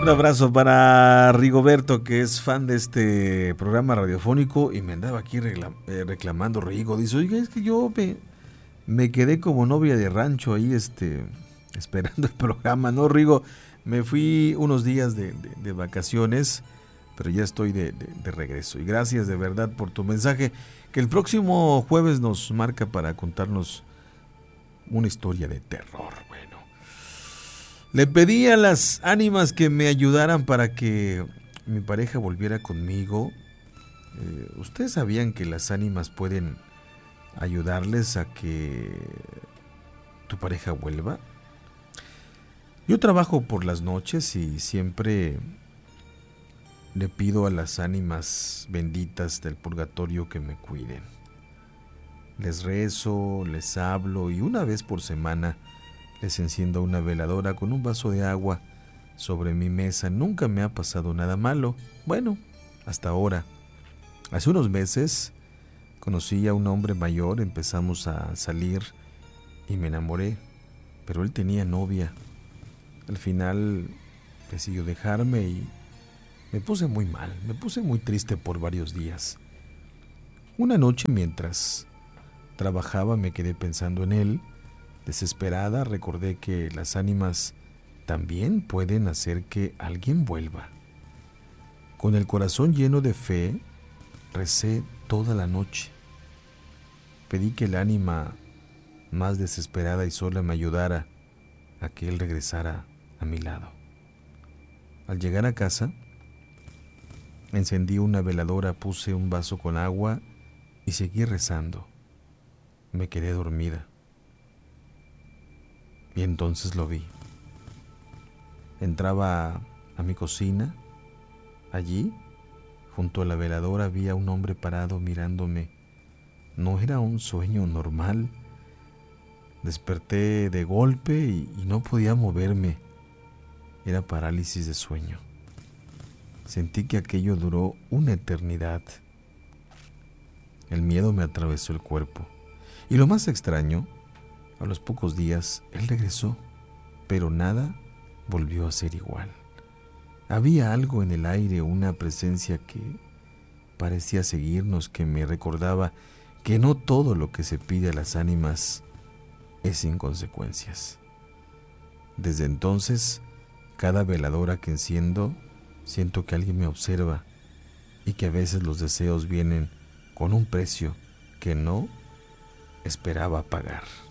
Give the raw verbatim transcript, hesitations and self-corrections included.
Un abrazo para Rigoberto, que es fan de este programa radiofónico y me andaba aquí reclam- eh, reclamando Rigo. Dice, oiga, es que yo me, me quedé como novia de rancho ahí este, esperando el programa. No, Rigo, me fui unos días de, de, de vacaciones, pero ya estoy de, de, de regreso. Y gracias de verdad por tu mensaje, que el próximo jueves nos marca para contarnos una historia de terror. Bueno, le pedí a las ánimas que me ayudaran para que mi pareja volviera conmigo. Eh, ¿Ustedes sabían que las ánimas pueden ayudarles a que tu pareja vuelva? Yo trabajo por las noches y siempre le pido a las ánimas benditas del purgatorio que me cuiden. Les rezo, les hablo y una vez por semana les enciendo una veladora con un vaso de agua sobre mi mesa. Nunca me ha pasado nada malo. Bueno, hasta ahora. Hace unos meses conocí a un hombre mayor, empezamos a salir y me enamoré, pero él tenía novia. Al final decidió dejarme y me puse muy mal, me puse muy triste por varios días. Una noche mientras trabajaba me quedé pensando en él. Desesperada recordé que las ánimas también pueden hacer que alguien vuelva. Con el corazón lleno de fe, recé toda la noche. Pedí que el ánima más desesperada y sola me ayudara a que él regresara a mi lado. Al llegar a casa, encendí una veladora, puse un vaso con agua y seguí rezando. Me quedé dormida. Y entonces lo vi. Entraba a mi cocina. Allí, junto a la veladora, había un hombre parado mirándome. No era un sueño normal. Desperté de golpe y, y no podía moverme. Era parálisis de sueño. Sentí que aquello duró una eternidad. El miedo me atravesó el cuerpo. Y lo más extraño, a los pocos días, él regresó, pero nada volvió a ser igual. Había algo en el aire, una presencia que parecía seguirnos, que me recordaba que no todo lo que se pide a las ánimas es sin consecuencias. Desde entonces, cada veladora que enciendo, siento que alguien me observa y que a veces los deseos vienen con un precio que no esperaba pagar.